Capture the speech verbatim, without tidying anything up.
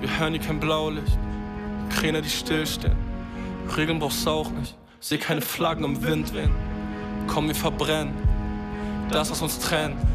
Wir hören hier kein Blaulicht, Kräne, die stillstehen. Regeln brauchst auch nicht, seh keine Flaggen im Wind wehen. Komm, wir verbrennen das, was uns trennt.